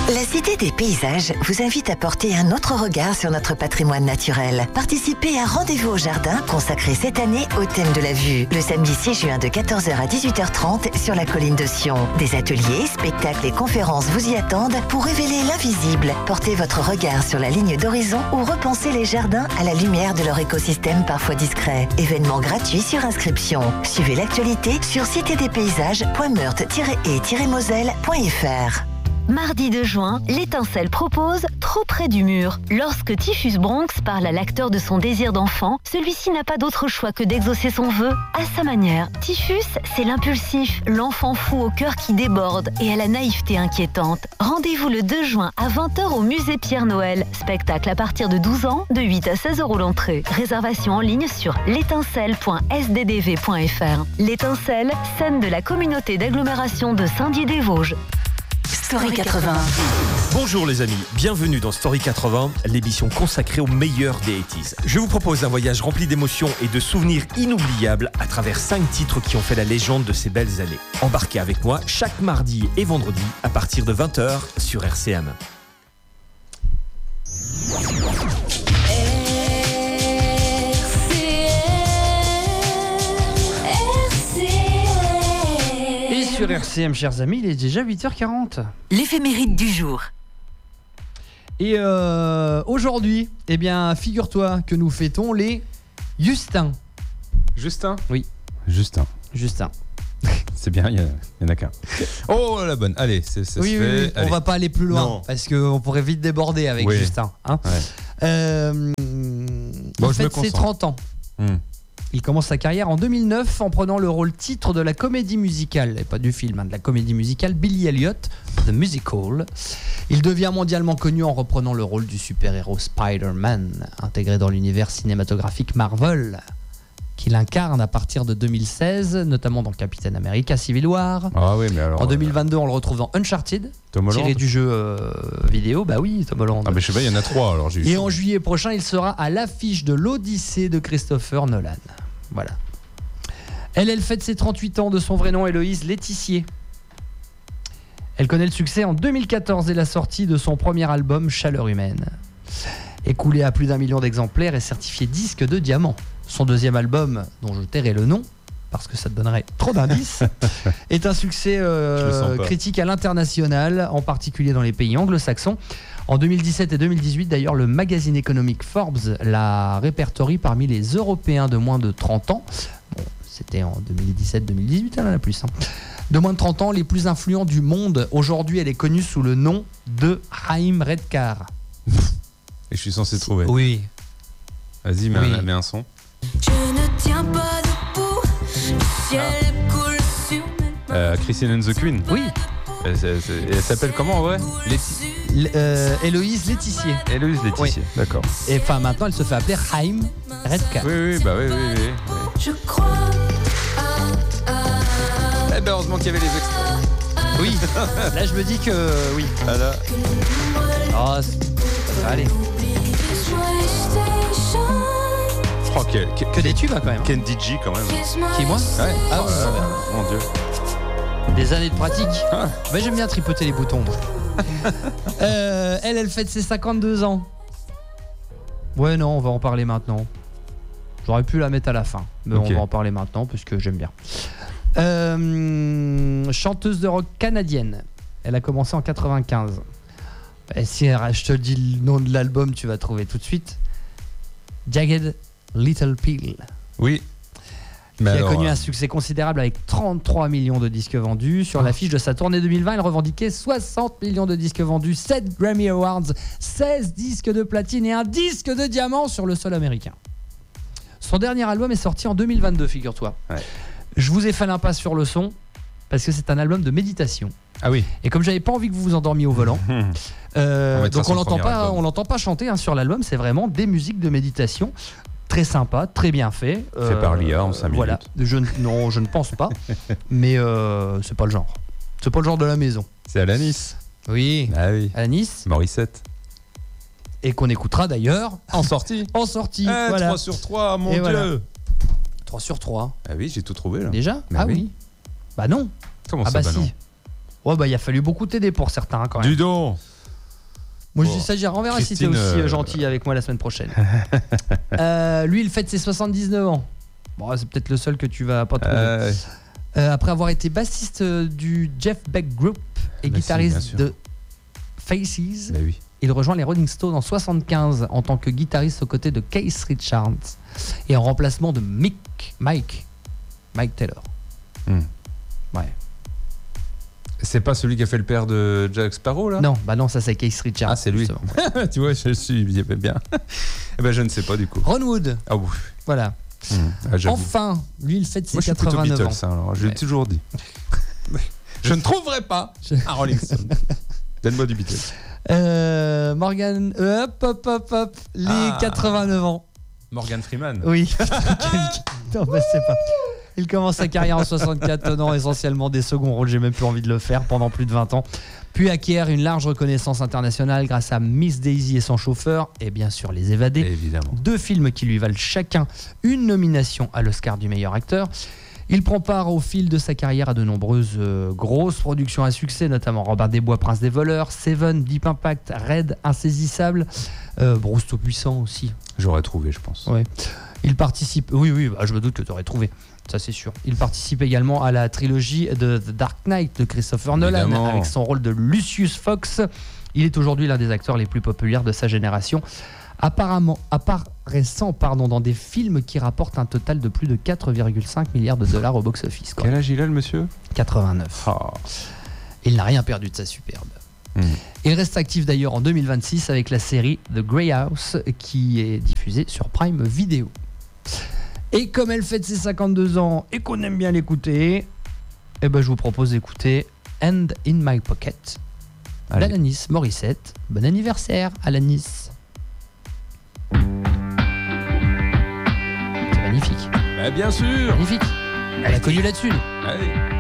La Cité des Paysages vous invite à porter un autre regard sur notre patrimoine naturel. Participez à Rendez-vous au Jardin, consacré cette année au thème de la vue. Le samedi 6 juin de 14h à 18h30 sur la colline de Sion. Des ateliers, spectacles et conférences vous y attendent pour révéler l'invisible. Portez votre regard sur la ligne d'horizon ou repensez les jardins à la lumière de leur écosystème parfois discret. Événement gratuit sur inscription. Suivez l'actualité sur citédespaysage.meurthe-et-moselle.fr. Mardi 2 juin, l'Étincelle propose Trop près du mur. Lorsque Typhus Bronx parle à l'acteur de son désir d'enfant, celui-ci n'a pas d'autre choix que d'exaucer son vœu à sa manière. Typhus, c'est l'impulsif, l'enfant fou au cœur qui déborde et à la naïveté inquiétante. Rendez-vous le 2 juin à 20h au musée Pierre-Noël. Spectacle à partir de 12 ans, de 8 à 16 € l'entrée. Réservation en ligne sur l'étincelle.sddv.fr. L'Étincelle, scène de la communauté d'agglomération de Saint-Dié-des-Vosges. Story 80. Bonjour les amis, bienvenue dans Story 80, l'émission consacrée aux meilleurs des 80s. Je vous propose un voyage rempli d'émotions et de souvenirs inoubliables à travers 5 titres qui ont fait la légende de ces belles années. Embarquez avec moi chaque mardi et vendredi à partir de 20h sur RCM. Sur RCM, chers amis, il est déjà 8h40. L'éphéméride du jour. Et aujourd'hui, eh bien, figure-toi que nous fêtons les Justin. Justin ? Oui. Justin. C'est bien, il y en a qu'un. Oh, la bonne. Allez, ça se oui, fait. Oui. On va pas aller plus loin non. parce qu'on pourrait vite déborder avec Justin. Hein. Ouais. Il fête ses 30 ans. Il commence sa carrière en 2009 en prenant le rôle titre de la comédie musicale, et pas du film, de la comédie musicale Billy Elliot, The Musical. Il devient mondialement connu en reprenant le rôle du super-héros Spider-Man, intégré dans l'univers cinématographique Marvel, qu'il incarne à partir de 2016, notamment dans Captain America Civil War. Ah oui, mais alors, en 2022, on le retrouve dans Uncharted, tiré du jeu vidéo. Bah oui, Tom Holland. Ah mais je sais pas, il y en a 3 alors. Et en juillet prochain, il sera à l'affiche de l'Odyssée de Christopher Nolan. Voilà. Elle fête ses 38 ans, de son vrai nom Héloïse Laetissier. Elle connaît le succès en 2014 et la sortie de son premier album Chaleur humaine. Écoulé à plus d'1 million d'exemplaires et certifié disque de diamant. Son deuxième album, dont je tairai le nom, parce que ça te donnerait trop d'indices, est un succès critique à l'international, en particulier dans les pays anglo-saxons. En 2017 et 2018, d'ailleurs, le magazine économique Forbes la répertorie parmi les Européens de moins de 30 ans. Bon, c'était en 2017-2018, elle en a plus. Hein. De moins de 30 ans, les plus influents du monde. Aujourd'hui, elle est connue sous le nom de Haim Redcar. Et je suis censé trouver. Oui. Vas-y, mets un son. Je ne tiens pas debout, le ciel coule sur mes mains. Christine and the Queen. Oui. Elle s'appelle comment en vrai? Héloïse Laetissier. Héloïse Laetissier, oui. D'accord. Et enfin maintenant elle se fait appeler Haim Redcar. Oui, bah oui. Je crois. Eh ben heureusement qu'il y avait les extraits. Oui. Là je me dis que oui. Voilà. Oh, allez. Oh, que des tubes hein, quand même. Ken DJ quand même. Qui moi? Ouais. Ah ouais. Mon Dieu. Des années de pratique. Mais j'aime bien tripoter les boutons. Elle fête ses 52 ans. Ouais, non, on va en parler maintenant. J'aurais pu la mettre à la fin, mais on va en parler maintenant parce que j'aime bien. Chanteuse de rock canadienne. Elle a commencé en 95. Et si je te dis le nom de l'album, tu vas trouver tout de suite. Jagged Little Pill. Oui. Qui a connu un succès considérable avec 33 millions de disques vendus. Sur l'affiche de sa tournée 2020, elle revendiquait 60 millions de disques vendus, 7 Grammy Awards, 16 disques de platine et un disque de diamant sur le sol américain. Son dernier album est sorti en 2022, figure-toi. Ouais. Je vous ai fait l'impasse sur le son parce que c'est un album de méditation. Ah oui. Et comme j'avais pas envie que vous vous endormiez au volant, donc on l'entend pas chanter hein, sur l'album, c'est vraiment des musiques de méditation. Très sympa, très bien fait. Fait par l'IA en 5 minutes. Voilà. Je ne pense pas. Mais c'est pas le genre. C'est pas le genre de la maison. C'est Alanis. Oui. Ah oui. Alanis. Morissette. Et qu'on écoutera d'ailleurs. En sortie. Voilà. 3 sur 3, mon Dieu. Voilà. 3 sur 3. Ah oui, j'ai tout trouvé là. Déjà? Mais oui. Bah non. Comment ça, bah non? si. Ouais, bah il a fallu beaucoup t'aider pour certains quand même. Dis donc. Moi, je dis ça, on verra si t'es aussi gentil avec moi la semaine prochaine. Lui, il fête ses 79 ans. Bon, c'est peut-être le seul que tu vas pas trouver. Après avoir été bassiste du Jeff Beck Group et guitariste de Faces, il rejoint les Rolling Stones en 75 en tant que guitariste aux côtés de Keith Richards et en remplacement de Mike Taylor. Ouais. C'est pas celui qui a fait le père de Jack Sparrow là ? Non, ça c'est Keith Richards. Ah, c'est lui. Tu vois, je suis bien. Eh ben, je ne sais pas du coup. Ron Wood. Ah oui. Voilà. Enfin, lui, il fête ses 89 ans. Beatles, alors, je l'ai toujours dit. Je ne trouverai pas un Rolling Stone. Donne-moi du Beatles. Morgan, hop, les 89 ans. Morgan Freeman. Oui. Non, c'est pas. Il commence sa carrière en 64, tenant essentiellement des seconds rôles. J'ai même plus envie de le faire pendant plus de 20 ans. Puis acquiert une large reconnaissance internationale grâce à Miss Daisy et son chauffeur et bien sûr Les Évadés. Évidemment. 2 films qui lui valent chacun une nomination à l'Oscar du meilleur acteur. Il prend part au fil de sa carrière à de nombreuses grosses productions à succès, notamment Robin des Bois, Prince des voleurs, Seven, Deep Impact, Red, Insaisissable, Bruce Tout-Puissant aussi. J'aurais trouvé, je pense. Ouais. Il participe. Oui, bah, je me doute que tu aurais trouvé. Ça, c'est sûr. Il participe également à la trilogie de The Dark Knight de Christopher Nolan, évidemment, avec son rôle de Lucius Fox. Il est aujourd'hui l'un des acteurs les plus populaires de sa génération, apparaissant dans des films qui rapportent un total de plus de 4,5 milliards de dollars au box-office. Quel âge il a, le monsieur ? 89. Il n'a rien perdu de sa superbe. Il reste actif d'ailleurs en 2026 avec la série The Grey House qui est diffusée sur Prime Video. Et comme elle fête ses 52 ans et qu'on aime bien l'écouter, je vous propose d'écouter Hand in My Pocket d'Alanis Morissette. Bon anniversaire, Alanis. C'est magnifique. Bah, bien sûr. Magnifique. Elle a connu là-dessus. Allez.